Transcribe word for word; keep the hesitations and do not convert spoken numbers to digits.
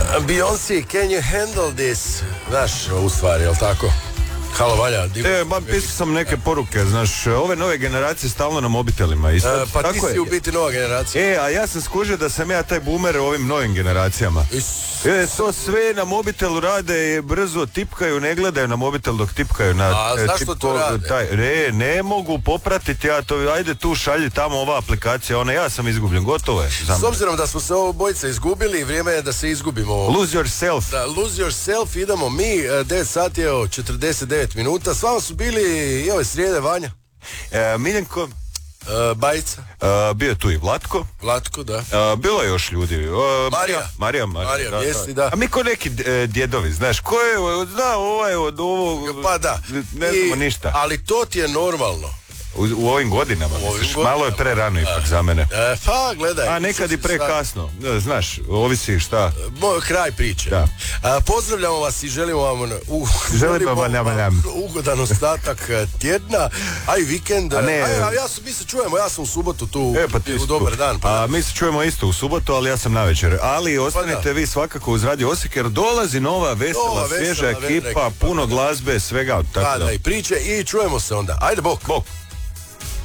Beyoncé, can you handle this? Znaš, u stvari, jel tako? Halo, Valja. E, ba, pisao sam neke poruke, znaš, ove nove generacije stalno na mobitelima. I sad, e, pa ti si je. u biti nova generacija. E, a ja sam skužio da sam ja taj boomer ovim novim generacijama. Is... E, to sve na mobitelu rade i brzo tipkaju, ne gledaju na mobitel dok tipkaju na... A e, zašto tipko, to rade? Taj, ne, ne mogu popratiti ja to, ajde tu šalji tamo ova aplikacija, ona, ja sam izgubljen, gotovo je. S obzirom da smo se ovo bojice izgubili, vrijeme je da se izgubimo. Lose yourself. Da, lose yourself, idemo mi, devet sati je četrdeset devet minuta, s vama su bili i ove srijede Vanja. E, Miljenko. E, Bajica. E, bio je tu i Vlatko. Vlatko, da. E, bilo je još ljudi. E, Marija. Marija, Marija. Marija, da, jesi, da. da. A mi ko neki e, djedovi, znaš, ko je, zna ovaj od ovog, pa da. ne znamo I, ništa. Ali to ti je normalno. U, u ovim godinama, u ovim godinama. Malo je prerano ipak za mene. E, pa, gledaj. A nekad i prekasno, znaš, ovisi šta. Moj kraj priče. Da. A, pozdravljamo vas i želimo vam u, želimo vam, vam, vam. ugodan ostatak tjedna, a i vikend. A ne, a, a ja sam, mi se čujemo, ja sam u subotu tu, e, pa u dobar dan. Pa, a mi se čujemo isto u subotu, ali ja sam navečer. Ali ostanite pa vi svakako uz Radio Osijek, jer dolazi nova, vesela, nova, svježa vesela, ekipa, ekipa, puno glazbe, svega. Tako da, da, i priče i čujemo se onda. Ajde, bok. Bok.